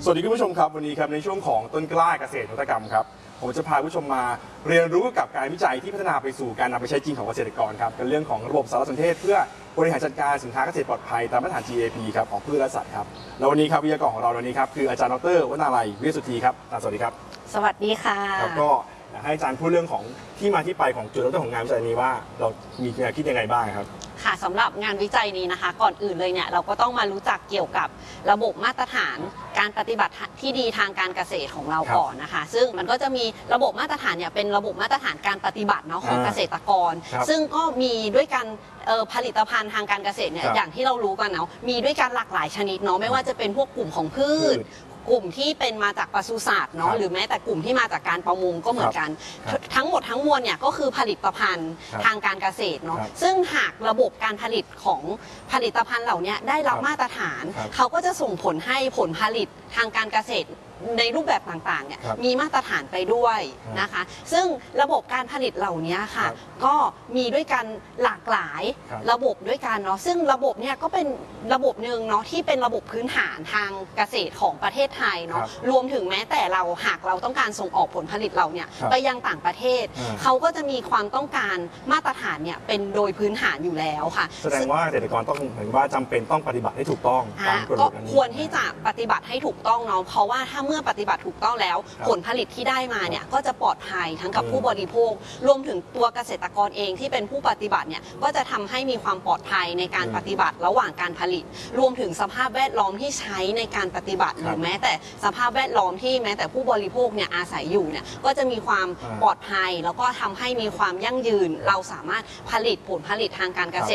สวัสดีคุณผู้ชมครับวันนี้ครับในช่วงของต้นกล้าเกษตรนวัตกรรมครับผมจะพาผู้ชมมาเรียนรู้กับการวิจัยที่พัฒนาไปสู่การนำไปใช้จริงของเกษตรกรครับเป็นเรื่องของระบบสารสนเทศเพื่อบริหารจัดการสินค้าเกษตรปลอดภัยตามมาตรฐาน GAP ครับของพืชและสัตว์ครับแล้ววันนี้ครับวิทยากรของเราวันนี้ครับคืออาจารย์ดร.วนาลัย วิสุทธีครับสวัสดีครับสวัสดีค่ะแล้วก็อยากให้อาจารย์พูดเรื่องของที่มาที่ไปของจุดเริ่มต้นของงานวิจัยนี้ว่าเรามีแนวคิดยังไงบ้างครับค่ะสำหรับงานวิจัยนี้นะคะก่อนอื่นเลยเนี่ยเราก็ต้องมารู้จักเกี่ยวกับระบบมาตรฐานการปฏิบัติที่ดีทางการเกษตรของเราก่อนนะคะซึ่งมันก็จะมีระบบมาตรฐานเนี่ยเป็นระบบมาตรฐานการปฏิบัติเนาะของเกษตรกรซึ่งก็มีด้วยกันผลิตภัณฑ์ทางการเกษตรเนี่ยอย่างที่เรารู้กันเนาะมีด้วยกันหลากหลายชนิดเนาะไม่ว่าจะเป็นพวกกลุ่มของพืชกลุ่มที่เป็นมาจากปศุสัตว์เนาะหรือแม้แต่กลุ่มที่มาจากการประมงก็เหมือนกันทั้งหมดทั้งมวลเนี่ยก็คือผลิตภัณฑ์ทางการเกษตรเนาะซึ่งหากระบบการผลิตของผลิตภัณฑ์เหล่านี้ได้รับมาตรฐานเขาก็จะส่งผลให้ผลผลิตทางการเกษตรในรูปแบบต่างๆเนี่ยมีมาตรฐานไปด้วยนะคะซึ่งระบบการผลิตเหล่านี้ค่ะก็มีด้วยกันหลากหลายระบบด้วยกันเนาะซึ่งระบบเนี่ยก็เป็นระบบหนึ่งเนาะที่เป็นระบบพื้นฐานทางเกษตรของประเทศไทยเนาะรวมถึงแม้แต่เราหากเราต้องการส่งออกผลผลิตเราเนี่ยไปยังต่างประเทศเขาก็จะมีความต้องการมาตรฐานเนี่ยเป็นโดยพื้นฐานอยู่แล้วค่ะแสดงว่าเกษตรกรต้องเหมือนว่าจำเป็นต้องปฏิบัติให้ถูกต้องตามกฎหมายก็ควรที่จะปฏิบัติให้ถูกต้องเนาะเพราะว่าถ้าเมื่อปฏิบัติถูกต้องแล้วผลผลิตที่ได้มาเนี่ยก็จะปลอดภัยทั้งกับผู้บริโภครวมถึงตัวเกษตรกรเองที่เป็นผู้ปฏิบัติเนี่ยก็จะทำให้มีความปลอดภัยในการปฏิบัติระหว่างการผลิตรวมถึงสภาพแวดล้อมที่ใช้ในการปฏิบัติหรือแม้แต่สภาพแวดล้อมที่แม้แต่ผู้บริโภคเนี่ยอาศัยอยู่เนี่ยก็จะมีความปลอดภัยแล้วก็ทำให้มีความยั่งยืนเราสามารถผลิตผลผลิตทางการเกษ